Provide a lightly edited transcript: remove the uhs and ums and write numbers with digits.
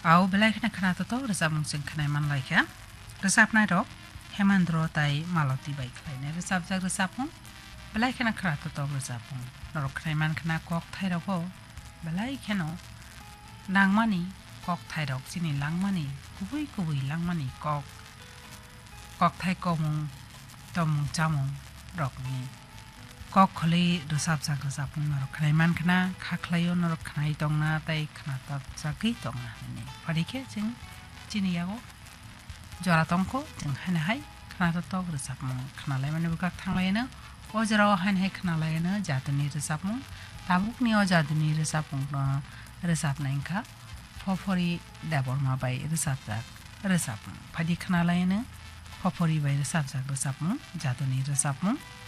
เอาเบลัยขณะขณะตัวรษับมึงจึงขณะมันเลยแค่รษับนายดอกเฮมันรอไตมาลอตีใบใครเนี่ยรษับจากรษับมึงเบลัยขณะขณะตัวรษับมึงนรกขณะมันขณะกอกไทยดอกเบลัยแค่นอนางมันนี่กอกไทยดอกสินี่ลังมันนี่กุยลังมันนี่กอกไทยกอมงตอมงจามงดอกนี้กอกคลีรษับจากรษับมึงนรกขณะมันขณะข้าคลายนรกขณะตรงหน้าไตขณะตัดสักกี่ตรงหน้านี่พอดีแค่จึงจินี่ยาโกจอราตองโคจึงหันให้ขณะตัวรษับมึงขณะไรมันบุกทางไรเนอะโอจะรอหันให้ขณะไรเนอะจัดนี่รษับมึงตาบุกนี่โอจัดนี่รษับมึงรษับนั่งค่ะพอพอดีดับบอลมาไปรษับจากรษับมึงพอดีขณะไรเนอะพอพอดีไปรษับจากรษับมึงจัดนี่รษับมึง